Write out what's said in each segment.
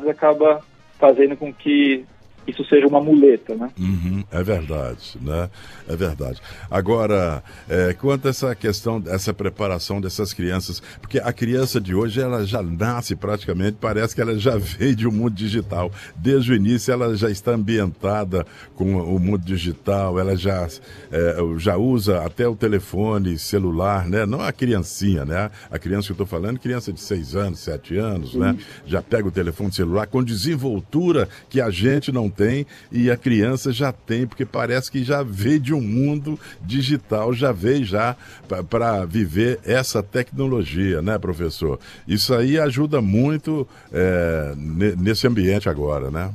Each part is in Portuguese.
acaba fazendo com que isso seja uma muleta, né? É verdade, né? É verdade. Agora, quanto a essa questão, essa preparação dessas crianças, porque a criança de hoje, ela já nasce praticamente, parece que ela já veio de um mundo digital. Desde o início, ela já está ambientada com o mundo digital, ela já usa até o telefone celular, né? Não a criancinha, né? A criança que eu estou falando, criança de 6 anos, 7 anos, né? Já pega o telefone celular com desenvoltura que a gente não tem e a criança já tem, porque parece que já veio de um mundo digital, já veio já para viver essa tecnologia, né, professor? Isso aí ajuda muito nesse ambiente agora, né?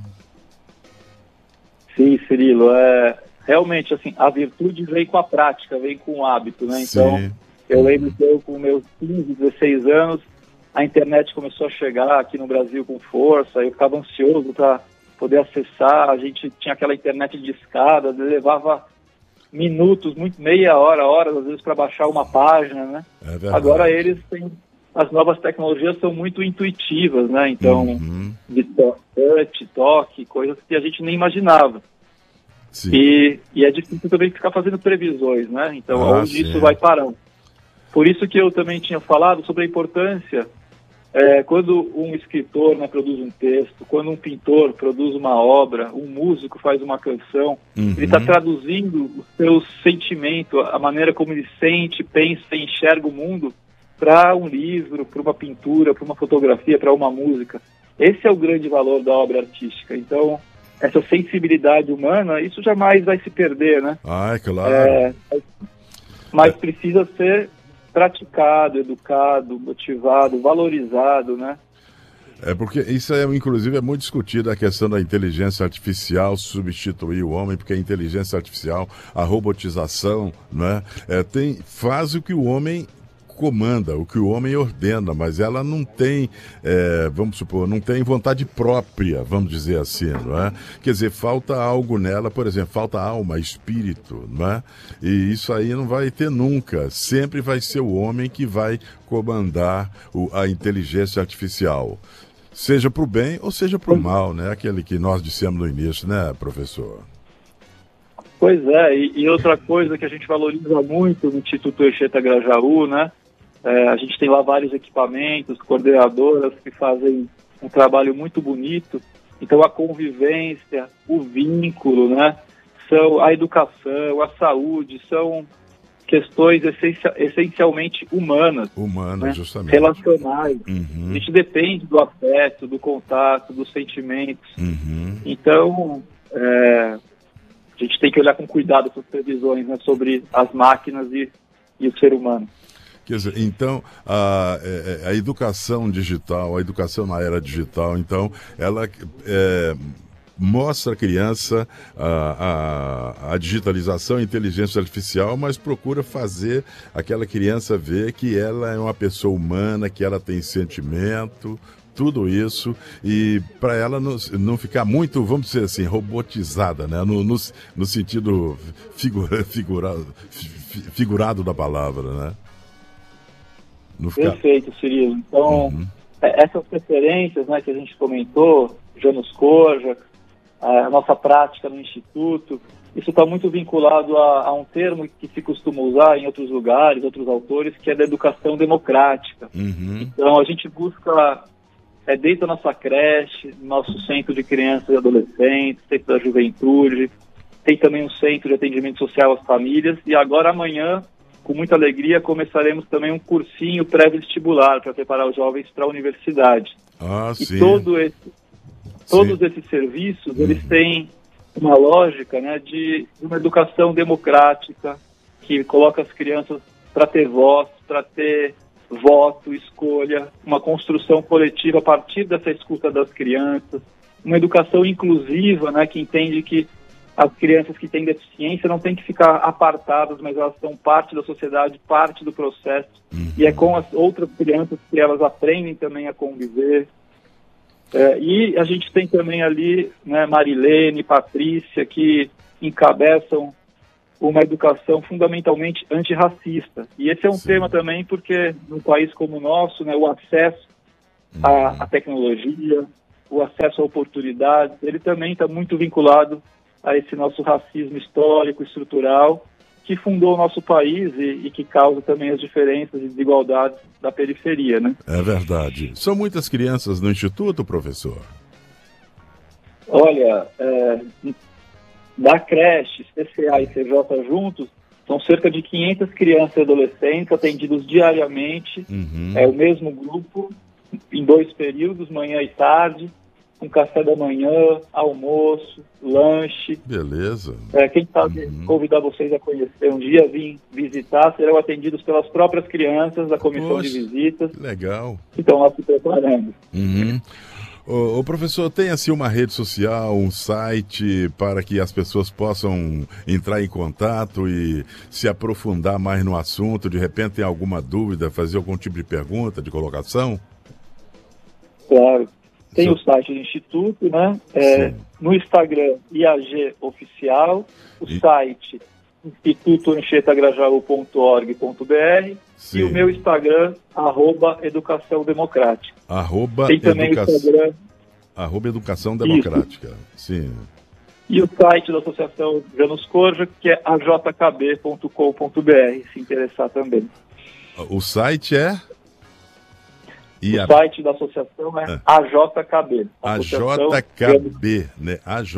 Sim, Cirilo, realmente, assim, a virtude vem com a prática, vem com o hábito, né? Então, Sim. eu lembro que eu, com meus 15, 16 anos, a internet começou a chegar aqui no Brasil com força, eu ficava ansioso para poder acessar, a gente tinha aquela internet de escada, levava minutos, meia hora, horas, às vezes, para baixar uma página, né? Agora eles têm, as novas tecnologias são muito intuitivas, né? Então, de touch, toque, coisas que a gente nem imaginava. Sim. E é difícil também ficar fazendo previsões, né? Então, onde isso vai parar. Por isso que eu também tinha falado sobre a importância, quando um escritor, né, produz um texto, quando um pintor produz uma obra, um músico faz uma canção, ele está traduzindo o seu sentimento, a maneira como ele sente, pensa e enxerga o mundo para um livro, para uma pintura, para uma fotografia, para uma música. Esse é o grande valor da obra artística. Então, essa sensibilidade humana, isso jamais vai se perder, né? Ah, é claro. Mas precisa ser praticado, educado, motivado, valorizado, né? Porque isso inclusive é muito discutido, a questão da inteligência artificial substituir o homem, porque a inteligência artificial, a robotização, né, faz o que o homem comanda, o que o homem ordena, mas ela não tem, vamos supor, não tem vontade própria, vamos dizer assim, não é? Quer dizer, falta algo nela, por exemplo, falta alma, espírito, não é? E isso aí não vai ter nunca, sempre vai ser o homem que vai comandar a inteligência artificial, seja para o bem ou seja para o mal, né? Aquele que nós dissemos no início, né, professor? Pois é, e outra coisa que a gente valoriza muito no Instituto Anchieta Grajaú, né? A gente tem lá vários equipamentos, coordenadoras que fazem um trabalho muito bonito. Então, a convivência, o vínculo, né? A educação, a saúde, são questões essencialmente humanas. Humanas, né? Justamente. Relacionais. A gente depende do afeto, do contato, dos sentimentos. Então, a gente tem que olhar com cuidado essas previsões, né, sobre as máquinas e o ser humano. Quer dizer, então, a educação digital, a educação na era digital, então, ela mostra à criança a digitalização, a inteligência artificial, mas procura fazer aquela criança ver que ela é uma pessoa humana, que ela tem sentimento, tudo isso, e para ela não ficar muito, vamos dizer assim, robotizada, né? No sentido figurado da palavra, né? Perfeito, Cirilo. Então, essas referências, né, que a gente comentou, Janusz Korczak, a nossa prática no Instituto, isso está muito vinculado a um termo que se costuma usar em outros lugares, outros autores, que é da educação democrática. Então, a gente busca, desde a nossa creche, nosso centro de crianças e adolescentes, centro da juventude, tem também um centro de atendimento social às famílias, e agora amanhã, com muita alegria, começaremos também um cursinho pré-vestibular para preparar os jovens para a universidade. Sim. Todos esses serviços, eles têm uma lógica, né, de uma educação democrática, que coloca as crianças para ter voz, para ter voto, escolha, uma construção coletiva a partir dessa escuta das crianças, uma educação inclusiva, né, que entende que as crianças que têm deficiência não têm que ficar apartadas, mas elas são parte da sociedade, parte do processo. E é com as outras crianças que elas aprendem também a conviver. E a gente tem também ali, né, Marilene, Patrícia, que encabeçam uma educação fundamentalmente antirracista. E esse é um tema também porque, num país como o nosso, né, o acesso à tecnologia, o acesso a oportunidades, ele também está muito vinculado a esse nosso racismo histórico, estrutural, que fundou o nosso país e que causa também as diferenças e desigualdades da periferia, né? É verdade. São muitas crianças no Instituto, professor? Olha, da creche, CCA e CJ juntos, são cerca de 500 crianças e adolescentes atendidos diariamente, o mesmo grupo, em 2 períodos, manhã e tarde, com café da manhã, almoço, lanche. Beleza. Quem sabe convidar vocês a conhecer um dia, vir visitar, serão atendidos pelas próprias crianças da comissão de visitas. Legal. Que estão lá se preparando. O professor, tem assim uma rede social, um site para que as pessoas possam entrar em contato e se aprofundar mais no assunto, de repente tem alguma dúvida, fazer algum tipo de pergunta, de colocação? Claro. Tem o site do Instituto, né? No Instagram, IAG Oficial, o site institutoanchietagrajaú.org.br e o meu Instagram, @Educação Democrática. Tem também o Instagram... @Educação Democrática. Isso. Sim. E o site da Associação Janus Corja, que é ajkb.com.br, se interessar também. O site é... O site da associação é AJKB. AJKB, né?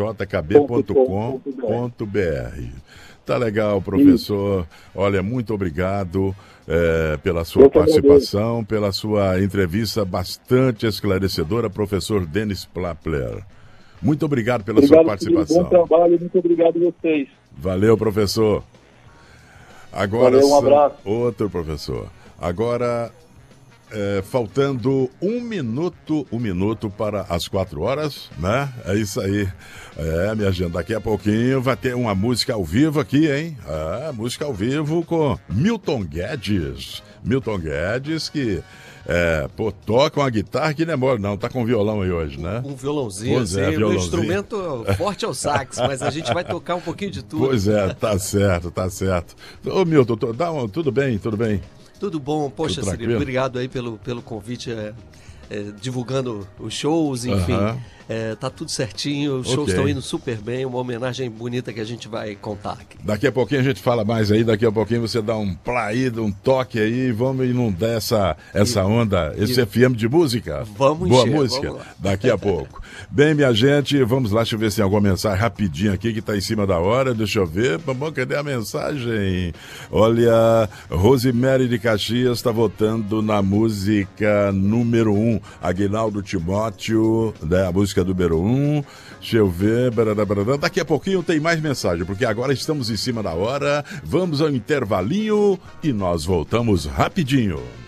ajkb.com.br. Tá legal, professor. Olha, muito obrigado pela sua participação, pela sua entrevista bastante esclarecedora, professor Denis Plappler. Muito obrigado pela sua participação. Bom trabalho, muito obrigado a vocês. Valeu, professor. Agora, valeu, um abraço. Outro professor. Agora... faltando um minuto para as 4 horas, né? É isso aí. Minha gente, daqui a pouquinho vai ter uma música ao vivo aqui, hein? Música ao vivo com Milton Guedes. Milton Guedes que toca uma guitarra que não é mole, não. Tá com violão aí hoje, né? Um violãozinho, assim. Meu instrumento forte é o sax, mas a gente vai tocar um pouquinho de tudo. Pois é, tá certo. Ô, Milton, tudo bem? Tudo bom, poxa, Cirilo, obrigado aí pelo convite, divulgando os shows, enfim, tá tudo certinho, os shows estão indo super bem, uma homenagem bonita que a gente vai contar aqui. Daqui a pouquinho a gente fala mais aí, daqui a pouquinho você dá um play, um toque aí, vamos inundar essa onda, esse FM de música. Vamos Boa encher, música, vamos lá. Daqui a pouco. Bem, minha gente, vamos lá, deixa eu ver se tem alguma mensagem rapidinho aqui que tá em cima da hora, deixa eu ver, vamos, cadê a mensagem? Olha, Rosemary de Caxias está votando na música número 1, Aguinaldo Timóteo, né, a música número 1, deixa eu ver, daqui a pouquinho tem mais mensagem, porque agora estamos em cima da hora, vamos ao intervalinho e nós voltamos rapidinho.